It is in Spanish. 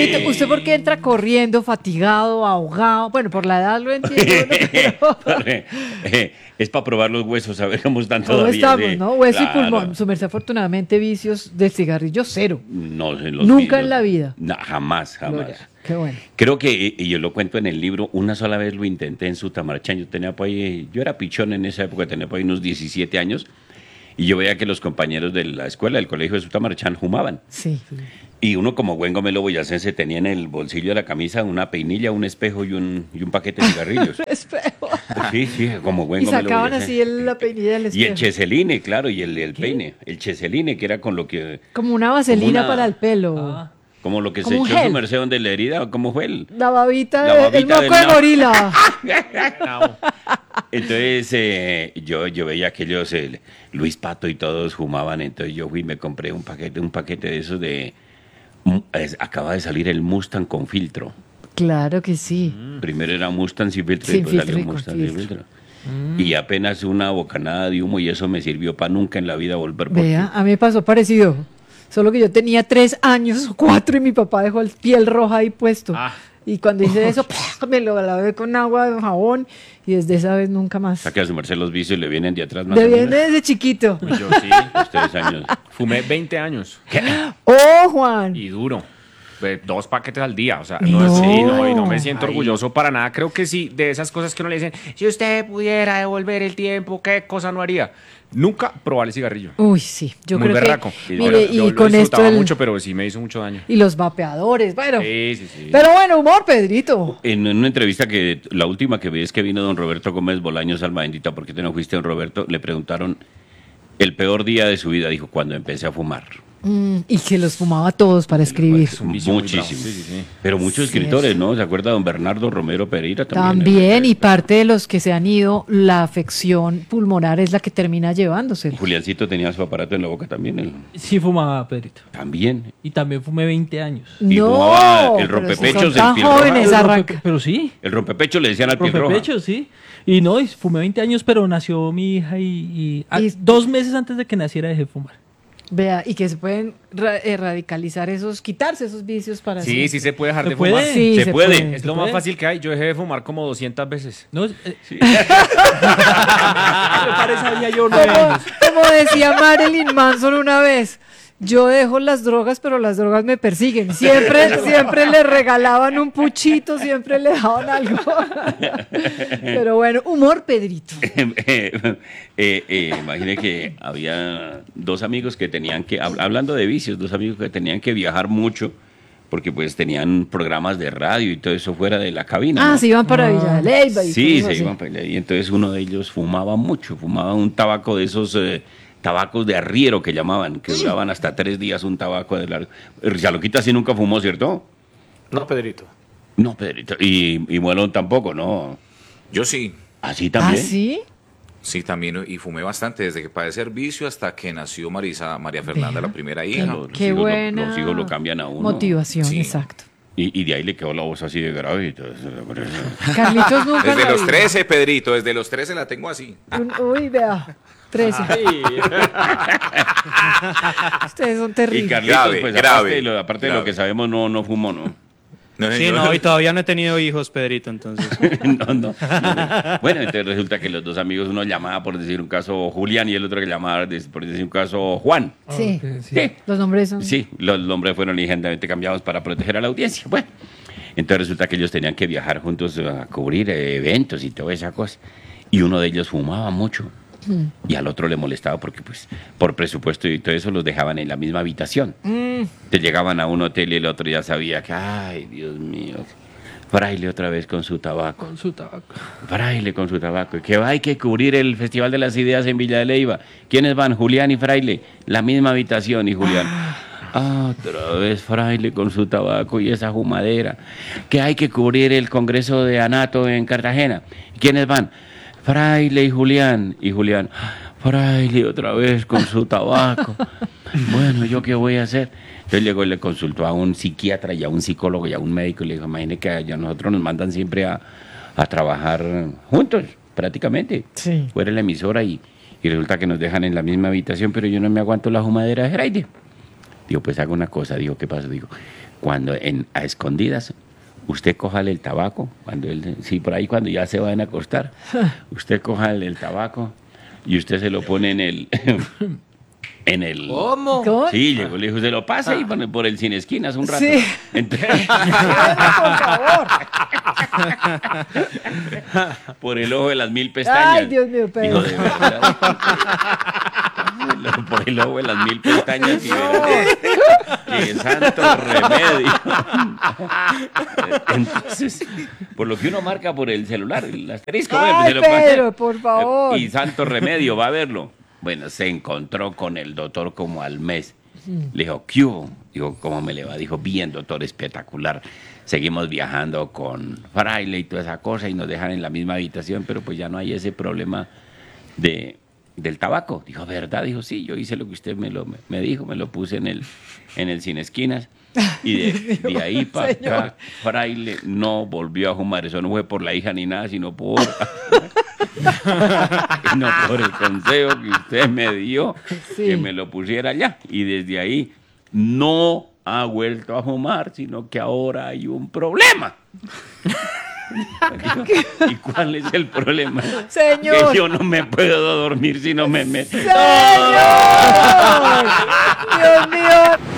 Pedrito, ¿usted por qué entra corriendo, fatigado, ahogado? Bueno, por la edad lo entiendo, ¿no? Pero... Es para probar los huesos, a ver cómo están ¿Cómo todavía. estamos, sí. no? Hueso Claro. y pulmón. Su merced, afortunadamente, vicios del cigarrillo cero. No, en los Nunca videos. en la vida. No, jamás. Gloria, qué bueno. Creo que, y yo lo cuento en el libro, una sola vez lo intenté en Sutamarchán. Yo era pichón en esa época, tenía por ahí unos 17 años, y yo veía que los compañeros de la escuela, del colegio de Sutamarchán, fumaban. Sí. Y uno como buen gomelo boyacense tenía en el bolsillo de la camisa una peinilla, un espejo y un paquete de cigarrillos. Espejo. Sí, como buen Y gomelo sacaban boyacense. así la peinilla del Y espejo. el cheseline, claro, y el peine. El cheseline, que era con lo que... Como una vaselina una- para el pelo. Ah. Como lo que Como se un echó en su gel. merced donde la herida, ¿cómo fue el? La babita, La babita el moco del de nabo. gorila. Entonces yo veía aquellos, Luis Pato y todos fumaban, entonces yo fui y me compré un paquete de esos de... Acaba de salir el Mustang con filtro. Claro que sí. Primero era Mustang sin filtro Sin y después filtro salió y con Mustang sin filtro. filtro. Y apenas una bocanada de humo y eso me sirvió para nunca en la vida volver por Vea, a mí me pasó parecido. Solo que yo tenía 3 años o 4 y mi papá dejó el piel roja ahí puesto. Ah. Y cuando hice eso, me lo lavé con agua de jabón y desde esa vez nunca O más. sea que a su merced los vicios le vienen de atrás más De o bien menos. desde chiquito. Yo sí, Los 3 años. fumé 20 años ¡Oh, Juan! y duro. 2 paquetes al día, o sea, No. y no me siento orgulloso para nada. Creo que sí, de esas cosas que uno le dicen, si usted pudiera devolver el tiempo, ¿qué cosa no haría? Nunca probar el cigarrillo. Uy, sí. Yo Muy creo berraco. que... Mire, Yo y lo con esto... disfrutaba mucho, pero sí me hizo mucho daño. Y los vapeadores, bueno. Sí. Pero bueno, humor, Pedrito. En una entrevista que la última que vi es que vino don Roberto Gómez Bolaños, alma bendita, ¿por qué te no fuiste, don Roberto? Le preguntaron el peor día de su vida, dijo, cuando empecé a fumar. Y que los fumaba todos para escribir. Es un vicio muy bravo. Muchísimo. Sí. Pero muchos Sí, escritores, eso. ¿no? ¿Se acuerda don Bernardo Romero Pereira también? También, y parte de los que se han ido, la afección pulmonar es la que termina llevándose. Juliancito tenía su aparato en la boca también. Sí fumaba, Pedrito. También. Y también fumé 20 años. Y No, fumaba el pero si rompepechos son del tan piel roja. jóvenes, Pero arranca. Pero sí, El rompepecho le decían al piel roja. rompepecho, sí. Y no, y fumé 20 años, pero nació mi hija y 2 meses antes de que naciera dejé de fumar. Vea, y que se pueden radicalizar esos, quitarse esos vicios para Sí, siempre. sí se puede dejar ¿Se de puede? fumar. Sí, Se puede. Es ¿Se lo más puede? fácil que hay. Yo dejé de fumar como 200 veces. No, me parece había yo 9 Como, años. como decía Marilyn Manson una vez, yo dejo las drogas, pero las drogas me persiguen. Siempre le regalaban un puchito, siempre le daban algo. Pero bueno, humor, Pedrito. Imagine que había 2 amigos que tenían que, hablando de vicios, 2 amigos que tenían que viajar mucho porque pues tenían programas de radio y todo eso fuera de la cabina. Ah, ¿no? se iban para Villa de Leyva. Y Sí, cosas se así. iban para allá. Y entonces uno de ellos fumaba mucho, fumaba un tabaco de esos tabacos de arriero que llamaban, que duraban hasta 3 días un tabaco de largo. Chaloquita sí nunca fumó, ¿cierto? No, Pedrito. No, Pedrito. Y Muelón tampoco, ¿no? Yo sí, Así ¿Ah, también. sí? sí también, y fumé bastante, desde que pasé servicio hasta que nació María Fernanda, Vea, la primera qué- hija. qué hijos buena los hijos lo cambian a uno. motivación, Sí. exacto. Y de ahí le quedó la voz así de grave y todo eso. Carlitos nunca Desde la los vi. 13, Pedrito, desde los 13 la tengo así. Uy, vea, 13. Ustedes son Y terribles. Carlitos, Grave, pues grave, aparte de lo grave. que sabemos, no fumó, ¿no? No, Sí, no, y todavía no he tenido hijos, Pedrito, entonces. No. Bueno, entonces resulta que los 2 amigos, uno llamaba por decir un caso Julián y el otro que llamaba por decir un caso Juan. Sí, Sí. los nombres son... Sí, los nombres fueron ligeramente cambiados para proteger a la audiencia. Bueno, entonces resulta que ellos tenían que viajar juntos a cubrir eventos y toda esa cosa. Y uno de ellos fumaba mucho. Y al otro le molestaba porque, pues, por presupuesto y todo eso los dejaban en la misma habitación. Te llegaban a un hotel y el otro ya sabía que, ay, Dios mío, Fraile otra vez con su tabaco. Con su tabaco. Fraile con su tabaco. Que hay que cubrir el Festival de las Ideas en Villa de Leyva. ¿Quiénes van? Julián y Fraile. La misma habitación y Julián. Otra vez Fraile con su tabaco y esa fumadera. Que hay que cubrir el Congreso de Anato en Cartagena. ¿Quiénes van? Fraile y Julián. Y Julián, Fraile otra vez con su tabaco. Bueno, ¿yo qué voy a hacer? Entonces llegó y le consultó a un psiquiatra y a un psicólogo y a un médico y le dijo, imagine que a nosotros nos mandan siempre a trabajar juntos, prácticamente. Sí. Fuera de la emisora y resulta que nos dejan en la misma habitación, pero yo no me aguanto la fumadera de Fraile. Digo, pues haga una cosa. Digo, ¿qué pasa? Digo, cuando a escondidas usted cójale el tabaco, por ahí cuando ya se van a acostar, usted cójale el tabaco y usted se lo pone en el... ¿Cómo? ¿Cómo? Sí, llegó, le dijo, se lo pasa ahí por el sin esquinas un rato. Sí. Entonces, Por favor. por el ojo de las 1000 pestañas. Ay, Dios mío, Pedro. Dijo, de verdad. Por el ojo de las 1000 pestañas y verá que santo remedio. Entonces, por lo que uno marca por el celular, el asterisco, Ay, se lo pasa. Pedro, por favor. Y santo remedio, va a verlo. Bueno, se encontró con el doctor como al mes. Le dijo, ¿qué hubo? Dijo, ¿cómo me le va? Dijo, bien, doctor, espectacular. Seguimos viajando con Fraile y toda esa cosa y nos dejan en la misma habitación, pero pues ya no hay ese problema del tabaco. Dijo, ¿verdad? Dijo, sí, yo hice lo que usted me dijo, me lo puse en el sin esquinas. Y de ahí para acá, Fraile no volvió a fumar. Eso no fue por la hija ni nada, sino por... no por el consejo que usted me dio, Sí. que me lo pusiera allá. Y desde ahí no ha vuelto a fumar, sino que ahora hay un problema. ¿Y cuál es el problema? Señor. Que yo no me puedo dormir si no me meto. ¡Señor! Dios mío.